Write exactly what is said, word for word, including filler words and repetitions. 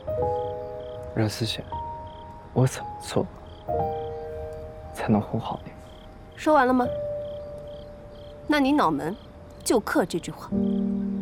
热思雪，我怎么做才能哄好你？ 说完了吗？那你脑门就刻这句话。